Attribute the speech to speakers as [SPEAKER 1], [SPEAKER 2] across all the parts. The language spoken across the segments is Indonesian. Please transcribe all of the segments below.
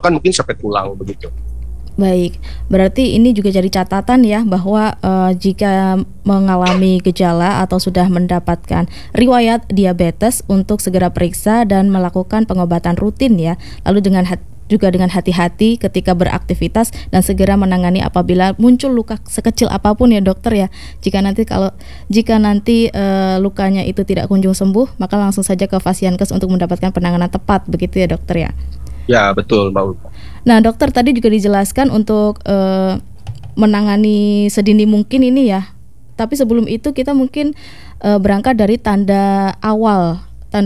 [SPEAKER 1] bahkan mungkin sampai tulang begitu.
[SPEAKER 2] Baik, berarti ini juga jadi catatan ya bahwa jika mengalami gejala atau sudah mendapatkan riwayat diabetes untuk segera periksa dan melakukan pengobatan rutin ya. Lalu juga dengan hati-hati ketika beraktivitas dan segera menangani apabila muncul luka sekecil apapun ya dokter ya. Jika nanti lukanya itu tidak kunjung sembuh, maka langsung saja ke Fasiankes untuk mendapatkan penanganan tepat, begitu ya dokter ya.
[SPEAKER 1] Ya betul Mbak Ulfa.
[SPEAKER 2] Nah dokter tadi juga dijelaskan untuk menangani sedini mungkin ini ya. Tapi sebelum itu kita mungkin berangkat dari tanda awal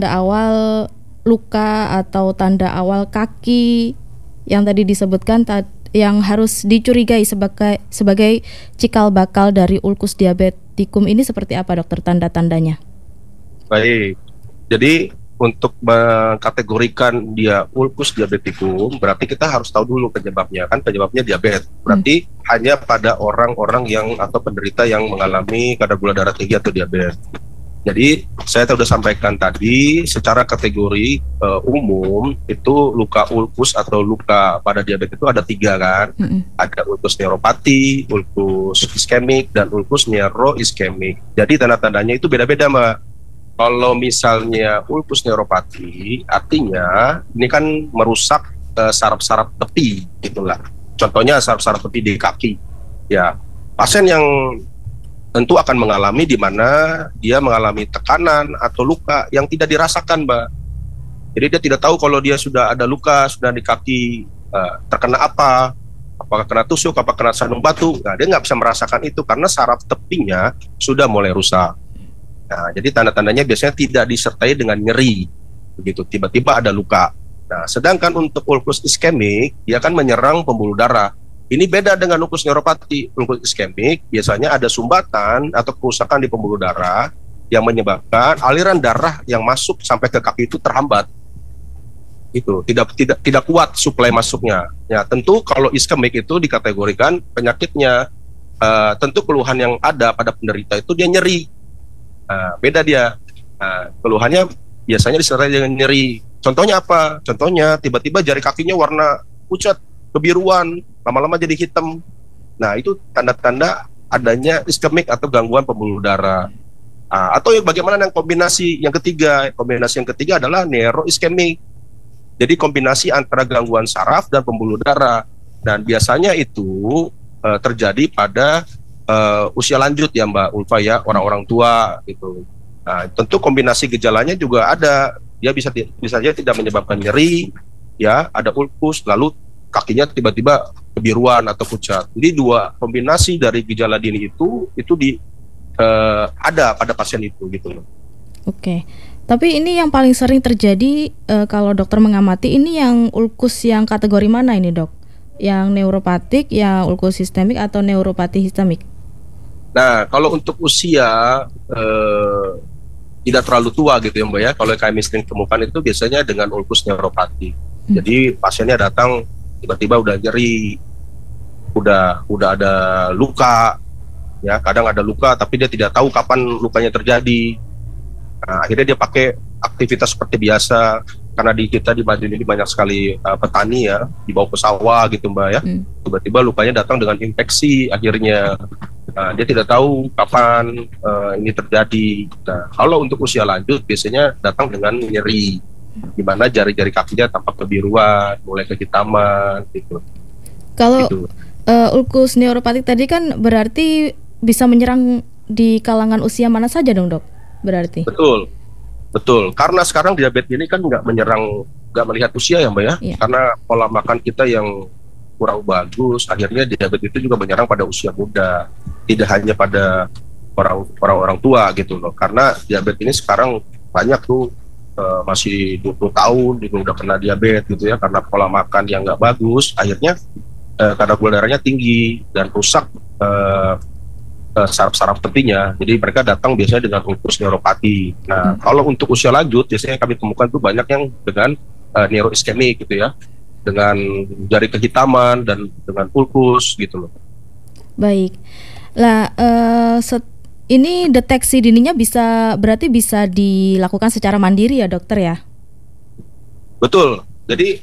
[SPEAKER 2] luka atau tanda awal kaki yang tadi disebutkan yang harus dicurigai sebagai cikal bakal dari ulkus diabetikum ini seperti apa dokter tanda-tandanya?
[SPEAKER 1] Baik, jadi untuk mengkategorikan dia ulkus diabetikum, berarti kita harus tahu dulu penyebabnya. Kan penyebabnya diabetes. Berarti hanya pada orang-orang yang atau penderita yang mengalami kadar gula darah tinggi atau diabetes. Jadi saya sudah sampaikan tadi, secara kategori umum itu luka ulkus atau luka pada diabetes itu ada 3 kan. Ada ulkus neuropati, ulkus iskemik, dan ulkus neuroiskemik. Jadi tanda-tandanya itu beda-beda Mbak. Kalau misalnya ulkus neuropati, artinya ini kan merusak saraf-saraf tepi, gitulah. Contohnya saraf-saraf tepi di kaki. Ya, pasien yang tentu akan mengalami di mana dia mengalami tekanan atau luka yang tidak dirasakan, Mbak. Jadi dia tidak tahu kalau dia sudah ada luka, sudah di kaki, terkena apa, apakah kena tusuk, apakah kena sandung batu. Nah, dia nggak bisa merasakan itu karena saraf tepinya sudah mulai rusak. Nah, jadi tanda-tandanya biasanya tidak disertai dengan nyeri, begitu. Tiba-tiba ada luka. Nah, sedangkan untuk ulkus iskemik, dia akan menyerang pembuluh darah. Ini beda dengan ulkus neuropati. Ulkus iskemik biasanya ada sumbatan atau kerusakan di pembuluh darah yang menyebabkan aliran darah yang masuk sampai ke kaki itu terhambat. Itu tidak kuat suplai masuknya. Ya, tentu kalau iskemik itu dikategorikan penyakitnya, tentu keluhan yang ada pada penderita itu dia nyeri. Beda dia. Keluhannya biasanya disertai dengan nyeri. Contohnya apa? Contohnya tiba-tiba jari kakinya warna pucat, kebiruan, lama-lama jadi hitam. Nah, itu tanda-tanda adanya iskemik atau gangguan pembuluh darah. Atau bagaimana yang kombinasi yang ketiga? Kombinasi yang ketiga adalah neuroiskemik. Jadi kombinasi antara gangguan saraf dan pembuluh darah. Dan biasanya itu terjadi pada usia lanjut ya Mbak Ulfa ya, orang-orang tua gitu. Nah, tentu kombinasi gejalanya juga ada. Dia bisa saja tidak menyebabkan nyeri, ya, ada ulkus, lalu kakinya tiba-tiba kebiruan atau pucat. Jadi 2 kombinasi dari gejala dini itu ada pada pasien itu gitu loh.
[SPEAKER 2] Oke. Tapi ini yang paling sering terjadi kalau dokter mengamati ini yang ulkus yang kategori mana ini dok? Yang neuropatik, yang ulkus sistemik atau neuropati sistemik?
[SPEAKER 1] Nah, kalau untuk usia tidak terlalu tua gitu ya Mbak ya, kalau kami sering temukan itu biasanya dengan ulkus neuropati. Jadi pasiennya datang tiba-tiba udah nyeri, udah ada luka, ya kadang ada luka tapi dia tidak tahu kapan lukanya terjadi. Nah, akhirnya dia pakai aktivitas seperti biasa, karena di kita di Madiun ini banyak sekali petani ya, dibawa ke sawah gitu Mbak ya. Tiba-tiba lukanya datang dengan infeksi akhirnya. Nah, dia tidak tahu kapan ini terjadi. Nah, kalau untuk usia lanjut biasanya datang dengan nyeri, di mana jari-jari kakinya tampak kebiruan, mulai kehitaman gitu.
[SPEAKER 2] Kalau ulkus neuropatik tadi kan berarti bisa menyerang di kalangan usia mana saja dong dok? Berarti. Betul. Karena sekarang diabetes ini kan nggak melihat usia ya Mbak ya. Iya. Karena pola makan kita yang kurang bagus, akhirnya diabetes itu juga menyerang pada usia muda, tidak hanya pada orang-orang tua gitu loh. Karena diabetes ini sekarang banyak tuh masih 20 tahun udah kena diabetes gitu ya, karena pola makan yang nggak bagus, akhirnya kadar gula darahnya tinggi dan rusak saraf-saraf tepinya. Jadi mereka datang biasanya dengan ulkus neuropati. Nah, kalau untuk usia lanjut biasanya kami temukan tuh banyak yang dengan neuroiskemik gitu ya, dengan jari kehitaman dan dengan ulkus gitu loh. Baik. Lah ini deteksi dininya berarti bisa dilakukan secara mandiri ya dokter ya?
[SPEAKER 1] Betul. Jadi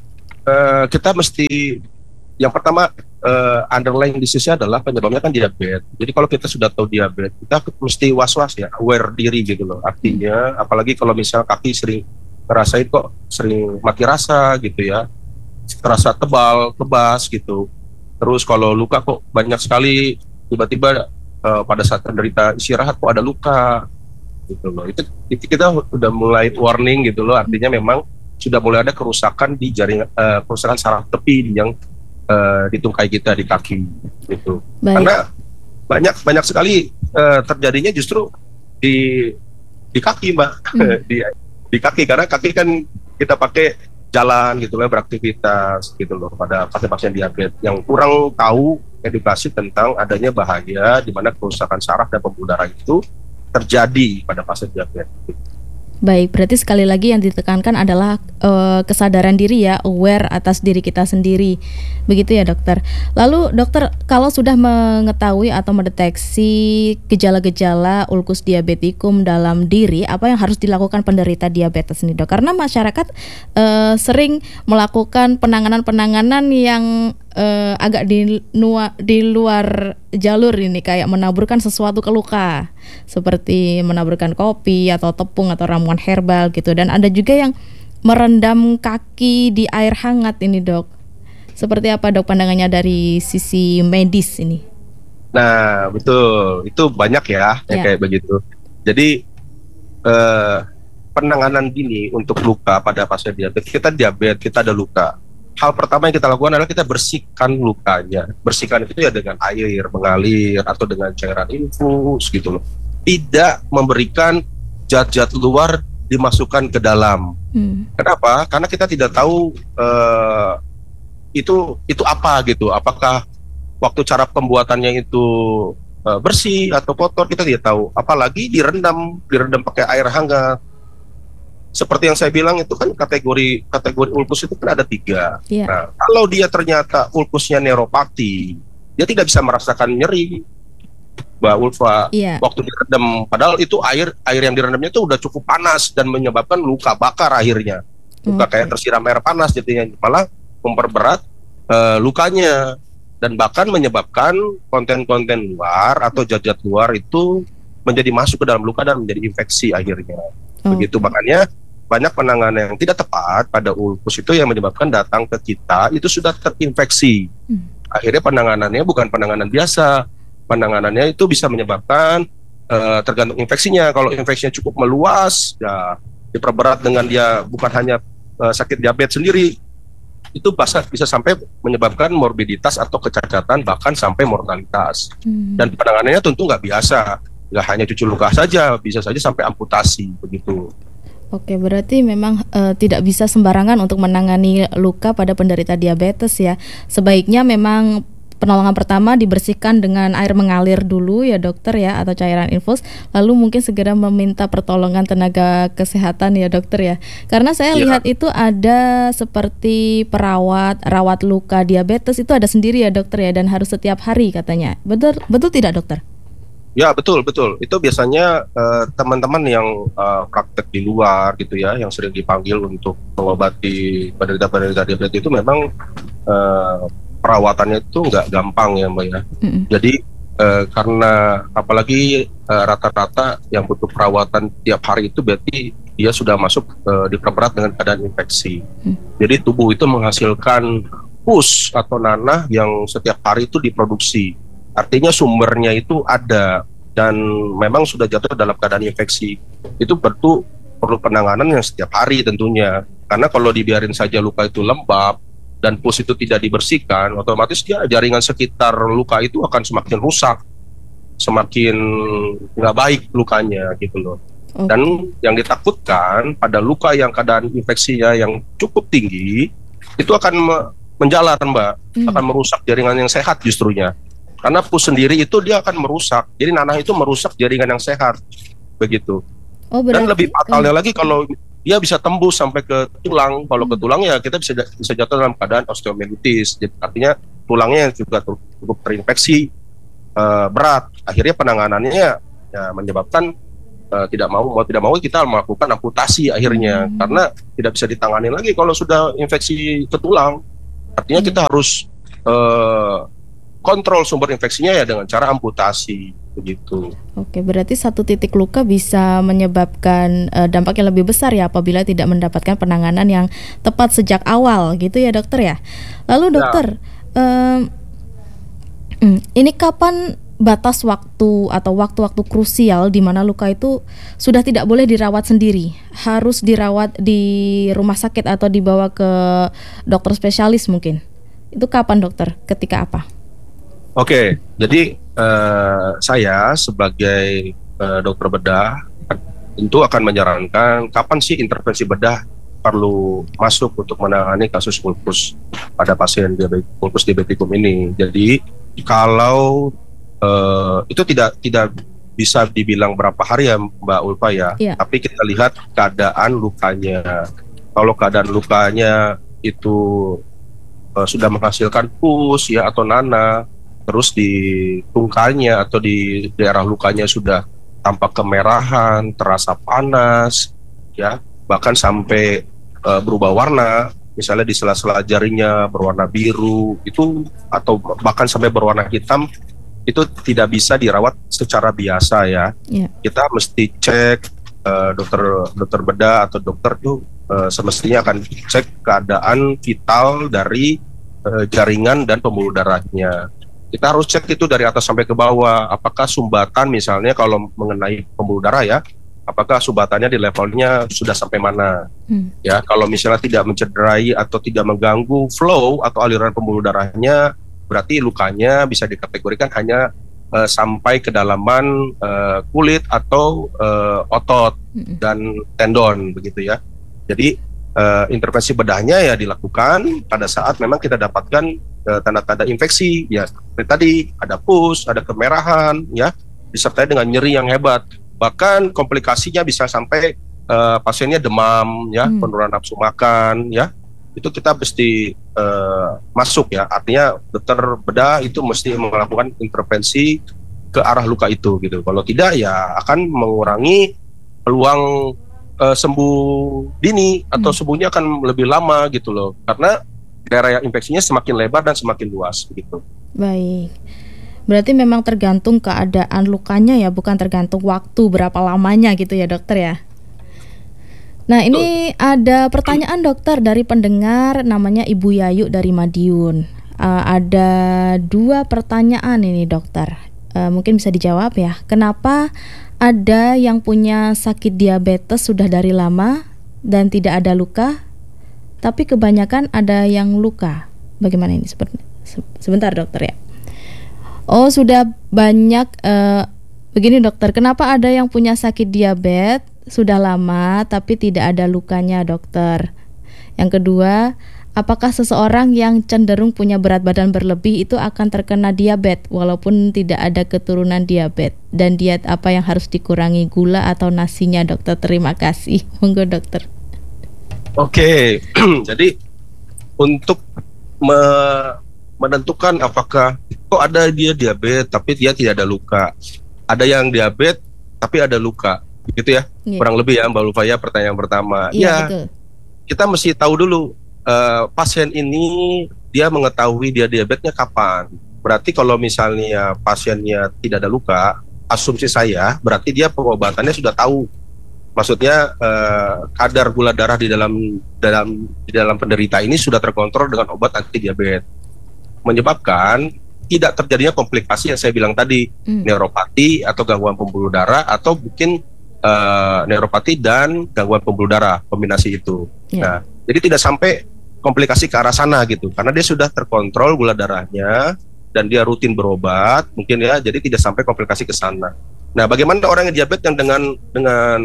[SPEAKER 1] Kita mesti yang pertama, underlying disease-nya adalah penyebabnya kan diabetes. Jadi kalau kita sudah tahu diabetes, kita mesti was-was ya, aware diri gitu loh. Artinya, apalagi kalau misalnya kaki sering ngerasain kok sering mati rasa gitu ya, terasa tebal, tebas gitu. Terus kalau luka kok banyak sekali, tiba-tiba pada saat menderita istirahat kok ada luka gitu loh. Itu kita udah mulai warning gitu loh. Artinya memang sudah mulai ada kerusakan di jaringan, kerusakan saraf tepi yang di tungkai kita di kaki gitu.
[SPEAKER 2] Baik.
[SPEAKER 1] Karena banyak sekali terjadinya justru di kaki, Mbak. di kaki, karena kaki kan kita pakai jalan gitu lah, beraktivitas gitu loh, pada pasien-pasien diabetes yang kurang tahu edukasi tentang adanya bahaya di mana kerusakan saraf dan pembuluh darah itu terjadi pada pasien diabetes.
[SPEAKER 2] Baik, berarti sekali lagi yang ditekankan adalah kesadaran diri ya, aware atas diri kita sendiri. Begitu ya, dokter. Lalu dokter, kalau sudah mengetahui atau mendeteksi gejala-gejala ulkus diabetikum dalam diri, apa yang harus dilakukan penderita diabetes ini, Dok? Karena masyarakat sering melakukan penanganan-penanganan yang agak di luar jalur ini, kayak menaburkan sesuatu ke luka, seperti menaburkan kopi atau tepung atau ramuan herbal gitu. Dan ada juga yang merendam kaki di air hangat ini, Dok. Seperti apa, Dok, pandangannya dari sisi medis ini?
[SPEAKER 1] Nah, betul. Itu banyak ya, yang kayak begitu. Jadi penanganan dini untuk luka pada pasien diabetes, kita ada luka. Hal pertama yang kita lakukan adalah kita bersihkan lukanya. Bersihkan itu ya dengan air mengalir atau dengan cairan infus gitu loh. Tidak memberikan zat-zat luar dimasukkan ke dalam. Kenapa? Karena kita tidak tahu itu apa gitu. Apakah waktu cara pembuatannya itu bersih atau kotor, kita tidak tahu. Apalagi direndam pakai air hangat. Seperti yang saya bilang itu kan kategori ulkus itu kan ada 3. Nah, kalau dia ternyata ulkusnya neuropati, dia tidak bisa merasakan nyeri, Mbak Ulfa, waktu direndam. Padahal itu air yang direndamnya itu udah cukup panas dan menyebabkan luka bakar akhirnya. Luka kayak tersiram air panas, jadinya malah memperberat lukanya dan bahkan menyebabkan konten-konten luar atau zat-zat luar itu menjadi masuk ke dalam luka dan menjadi infeksi akhirnya. Begitu, makanya banyak penanganan yang tidak tepat pada ulkus itu yang menyebabkan datang ke kita itu sudah terinfeksi. Akhirnya penanganannya bukan penanganan biasa. Penanganannya itu bisa menyebabkan tergantung infeksinya. Kalau infeksinya cukup meluas, ya diperberat dengan dia bukan hanya sakit diabetes sendiri, itu bisa sampai menyebabkan morbiditas atau kecacatan, bahkan sampai mortalitas. Dan penanganannya tentu nggak biasa. Nggak hanya cuci luka saja, bisa saja sampai amputasi begitu.
[SPEAKER 2] Oke, berarti memang tidak bisa sembarangan untuk menangani luka pada penderita diabetes ya. Sebaiknya memang penolongan pertama dibersihkan dengan air mengalir dulu ya, dokter ya, atau cairan infus. Lalu mungkin segera meminta pertolongan tenaga kesehatan ya, dokter ya. Karena saya lihat itu ada seperti rawat luka diabetes itu ada sendiri ya, dokter ya, dan harus setiap hari katanya. Betul tidak, dokter?
[SPEAKER 1] Ya, betul. Itu biasanya teman-teman yang praktek di luar gitu ya, yang sering dipanggil untuk mengobati penderita diabetes itu memang perawatannya itu nggak gampang ya, Mbak ya. Jadi karena apalagi rata-rata yang butuh perawatan tiap hari itu berarti dia sudah masuk diperberat dengan keadaan infeksi. Jadi tubuh itu menghasilkan pus atau nanah yang setiap hari itu diproduksi. Artinya sumbernya itu ada dan memang sudah jatuh dalam keadaan infeksi. Itu perlu penanganan yang setiap hari tentunya. Karena kalau dibiarin saja luka itu lembab dan pus itu tidak dibersihkan, otomatis dia jaringan sekitar luka itu akan semakin rusak, semakin nggak baik lukanya gitu loh. Dan yang ditakutkan pada luka yang keadaan infeksinya yang cukup tinggi itu akan menjalar, Mbak, akan merusak jaringan yang sehat justrunya. Karena pus sendiri itu dia akan merusak, jadi nanah itu merusak jaringan yang sehat, begitu. Dan lebih fatalnya lagi kalau dia bisa tembus sampai ke tulang. Kalau ke tulang ya kita bisa jatuh dalam keadaan osteomyelitis. Jadi artinya tulangnya juga cukup terinfeksi berat. Akhirnya penanganannya ya menyebabkan tidak mau tidak mau kita melakukan amputasi akhirnya, karena tidak bisa ditangani lagi kalau sudah infeksi ke tulang. Artinya kita harus kontrol sumber infeksinya ya dengan cara amputasi begitu.
[SPEAKER 2] Oke, berarti satu titik luka bisa menyebabkan dampak yang lebih besar ya apabila tidak mendapatkan penanganan yang tepat sejak awal gitu ya dokter ya. Lalu dokter, ini kapan batas waktu atau waktu-waktu krusial di mana luka itu sudah tidak boleh dirawat sendiri, harus dirawat di rumah sakit atau dibawa ke dokter spesialis mungkin? Itu kapan dokter? Ketika apa?
[SPEAKER 1] Oke, jadi saya sebagai dokter bedah tentu akan menyarankan kapan sih intervensi bedah perlu masuk untuk menangani kasus ulkus pada pasien ulkus diabetikum ini. Jadi kalau itu tidak bisa dibilang berapa hari ya Mbak Ulfa ya, tapi kita lihat keadaan lukanya. Kalau keadaan lukanya itu sudah menghasilkan pus ya atau nanah, terus di tungkanya atau di daerah lukanya sudah tampak kemerahan, terasa panas, ya bahkan sampai berubah warna, misalnya di sela-sela jarinya berwarna biru itu, atau bahkan sampai berwarna hitam, itu tidak bisa dirawat secara biasa ya. Kita mesti cek, dokter bedah atau dokter tuh semestinya akan cek keadaan vital dari jaringan dan pembuluh darahnya. Kita harus cek itu dari atas sampai ke bawah, apakah sumbatan misalnya kalau mengenai pembuluh darah ya, apakah sumbatannya di levelnya sudah sampai mana. Ya, kalau misalnya tidak mencederai atau tidak mengganggu flow atau aliran pembuluh darahnya, berarti lukanya bisa dikategorikan hanya sampai kedalaman kulit atau otot dan tendon begitu ya. Jadi intervensi bedahnya ya dilakukan pada saat memang kita dapatkan tanda-tanda infeksi ya, seperti tadi ada pus, ada kemerahan ya, disertai dengan nyeri yang hebat, bahkan komplikasinya bisa sampai pasiennya demam ya, penurunan nafsu makan ya. Itu kita mesti masuk ya, artinya dokter bedah itu mesti melakukan intervensi ke arah luka itu gitu. Kalau tidak ya akan mengurangi peluang sembuh dini atau sembuhnya akan lebih lama gitu loh, karena daerah infeksinya semakin lebar dan semakin luas begitu.
[SPEAKER 2] Baik, berarti memang tergantung keadaan lukanya ya, bukan tergantung waktu berapa lamanya gitu ya dokter ya. Nah ini ada pertanyaan dokter dari pendengar namanya Ibu Yayu dari Madiun. Ada 2 pertanyaan ini dokter, mungkin bisa dijawab ya. Kenapa ada yang punya sakit diabetes sudah dari lama dan tidak ada luka, tapi kebanyakan ada yang luka? Bagaimana ini? Sebentar dokter ya. Oh sudah banyak, begini dokter, kenapa ada yang punya sakit diabetes sudah lama tapi tidak ada lukanya dokter? Yang kedua, apakah seseorang yang cenderung punya berat badan berlebih itu akan terkena diabetes walaupun tidak ada keturunan diabetes? Dan diet apa yang harus dikurangi, gula atau nasinya dokter? Terima kasih. Monggo dokter.
[SPEAKER 1] Oke, jadi untuk menentukan apakah kok ada dia diabetes tapi dia tidak ada luka, ada yang diabetes tapi ada luka, gitu ya, kurang lebih ya Mbak Lufaya pertanyaan pertama. Betul. Kita mesti tahu dulu pasien ini dia mengetahui dia diabetesnya kapan. Berarti kalau misalnya pasiennya tidak ada luka, asumsi saya berarti dia pengobatannya sudah tahu. Maksudnya kadar gula darah di dalam penderita ini sudah terkontrol dengan obat anti diabetes, menyebabkan tidak terjadinya komplikasi yang saya bilang tadi, neuropati atau gangguan pembuluh darah, atau mungkin neuropati dan gangguan pembuluh darah, kombinasi itu. Nah, jadi tidak sampai komplikasi ke arah sana gitu, karena dia sudah terkontrol gula darahnya dan dia rutin berobat, mungkin ya, jadi tidak sampai komplikasi ke sana. Nah, bagaimana orang yang diabetes yang dengan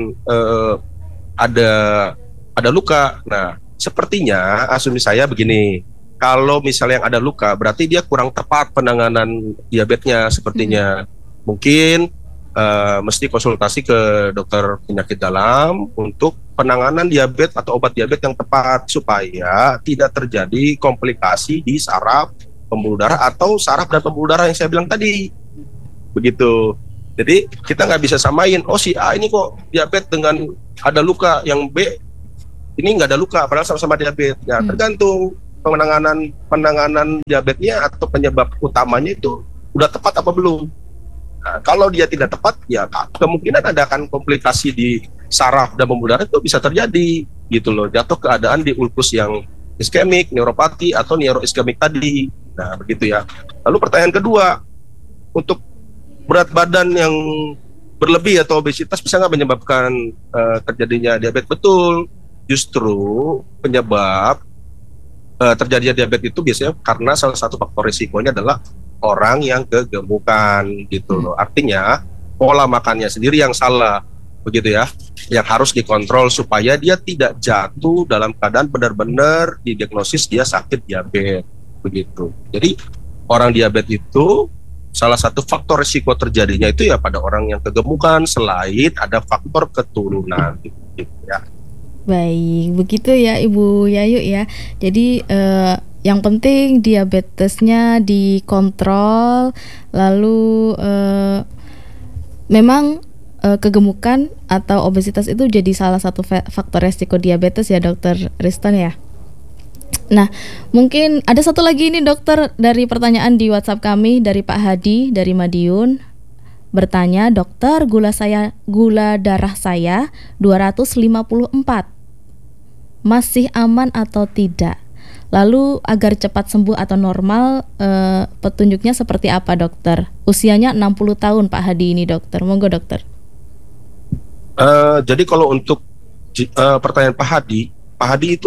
[SPEAKER 1] ada luka? Nah, sepertinya asumsi saya begini, kalau misalnya yang ada luka, berarti dia kurang tepat penanganan diabetesnya sepertinya. Mungkin mesti konsultasi ke dokter penyakit dalam untuk penanganan diabetes atau obat diabetes yang tepat supaya tidak terjadi komplikasi di saraf, pembuluh darah atau saraf dan pembuluh darah yang saya bilang tadi. Begitu. Jadi kita nggak bisa samain, oh si A ini kok diabetes dengan ada luka, yang B ini nggak ada luka padahal sama-sama diabetes. Ya tergantung penanganan diabetesnya atau penyebab utamanya itu udah tepat apa belum. Nah, kalau dia tidak tepat, ya kemungkinan ada akan komplikasi di saraf dan pembuluh darah itu bisa terjadi gitu loh, jatuh keadaan di ulkus yang iskemik, neuropati atau neuroiskemik tadi. Nah begitu ya. Lalu pertanyaan kedua, untuk berat badan yang berlebih atau obesitas bisa nggak menyebabkan terjadinya diabetes? Betul. Justru penyebab terjadinya diabetes itu biasanya karena salah satu faktor risikonya adalah orang yang kegemukan gitu loh. Artinya pola makannya sendiri yang salah, begitu ya, yang harus dikontrol supaya dia tidak jatuh dalam keadaan benar-benar didiagnosis dia sakit diabetes begitu. Jadi orang diabetes itu salah satu faktor risiko terjadinya itu ya pada orang yang kegemukan, selain ada faktor keturunan gitu ya.
[SPEAKER 2] Baik, begitu ya Ibu Yayu ya. Jadi yang penting diabetesnya dikontrol, lalu memang kegemukan atau obesitas itu jadi salah satu faktor resiko diabetes ya Dokter Riston ya. Nah, mungkin ada satu lagi ini dokter dari pertanyaan di WhatsApp kami dari Pak Hadi dari Madiun. Bertanya, dokter, gula darah saya 254. Masih aman atau tidak? Lalu agar cepat sembuh atau normal, petunjuknya seperti apa dokter? Usianya 60 tahun Pak Hadi ini dokter. Monggo dokter.
[SPEAKER 1] Jadi kalau untuk pertanyaan Pak Hadi itu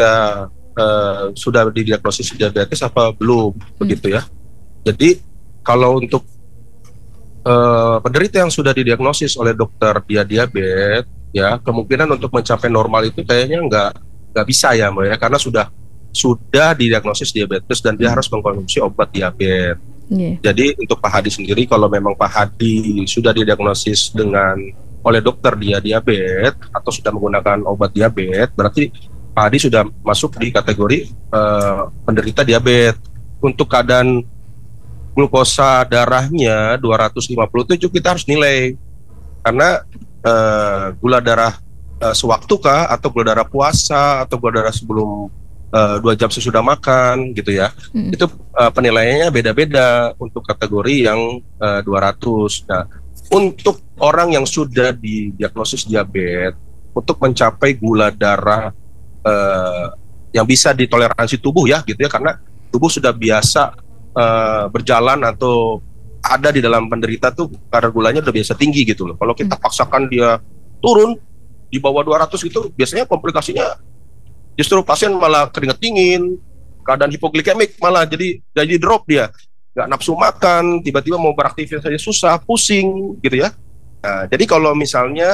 [SPEAKER 1] sudah didiagnosis diabetes apa belum begitu ya? Jadi kalau untuk penderita yang sudah didiagnosis oleh dokter dia diabetes, ya kemungkinan untuk mencapai normal itu kayaknya nggak bisa ya Mbak ya, karena sudah didiagnosis diabetes dan dia harus mengkonsumsi obat diabetes. Jadi untuk Pak Hadi sendiri, kalau memang Pak Hadi sudah didiagnosis oleh dokter dia diabetes atau sudah menggunakan obat diabetes, berarti Pak Hadi sudah masuk di kategori penderita diabetes. Untuk keadaan glukosa darahnya 257 kita harus nilai, karena gula darah sewaktu kah, atau gula darah puasa, atau gula darah sebelum 2 jam sesudah makan gitu ya. Itu penilaiannya beda-beda untuk kategori yang 200. Nah, untuk orang yang sudah didiagnosis diabetes, untuk mencapai gula darah yang bisa ditoleransi tubuh ya gitu ya, karena tubuh sudah biasa berjalan atau ada di dalam penderita tuh kadar gulanya udah biasa tinggi gitu loh. Kalau kita paksakan dia turun di bawah 200 gitu, biasanya komplikasinya justru pasien malah keringat dingin, keadaan hipoglikemik, malah jadi drop dia, nggak nafsu makan, tiba-tiba mau beraktivitas saja susah, pusing gitu ya. Nah, jadi kalau misalnya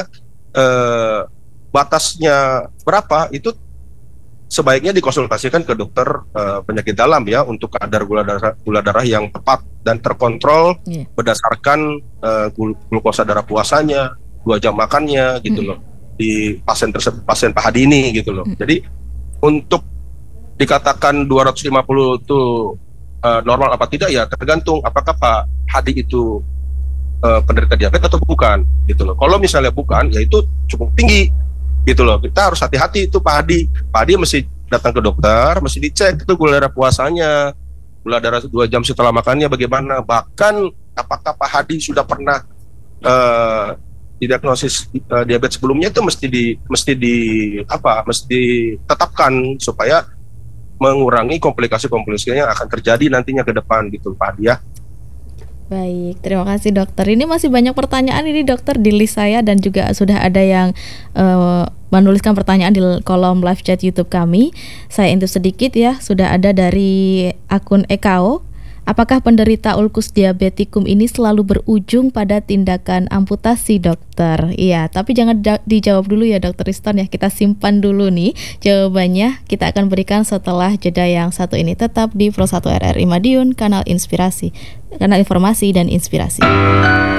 [SPEAKER 1] batasnya berapa, itu sebaiknya dikonsultasikan ke dokter penyakit dalam ya, untuk kadar gula darah yang tepat dan terkontrol berdasarkan glukosa darah puasanya, 2 jam makannya gitu loh di pasien tersebut, pasien Pak Hadi ini gitu loh. Jadi untuk dikatakan 250 itu normal apa tidak ya tergantung apakah Pak Hadi itu penderita diabetes atau bukan gitu loh. Kalau misalnya bukan, ya itu cukup tinggi gitu loh. Kita harus hati-hati itu Pak Hadi. Pak Hadi mesti datang ke dokter, mesti dicek itu gula darah puasanya, gula darah 2 jam setelah makannya bagaimana. Bahkan apakah Pak Hadi sudah pernah didiagnosis diabetes sebelumnya, itu mesti ditetapkan supaya mengurangi komplikasi-komplikasi yang akan terjadi nantinya ke depan gitu Pak Hadi ya.
[SPEAKER 2] Baik, terima kasih dokter. Ini masih banyak pertanyaan ini dokter di list saya, dan juga sudah ada yang menuliskan pertanyaan di kolom live chat YouTube kami. Saya intip sedikit ya, sudah ada dari akun Ekao. Apakah penderita ulkus diabetikum ini selalu berujung pada tindakan amputasi dokter? Iya, tapi jangan dijawab dulu ya dokter Riston ya, kita simpan dulu nih jawabannya. Kita akan berikan setelah jeda yang satu ini. Tetap di Pro 1 RRI Madiun, kanal informasi dan inspirasi.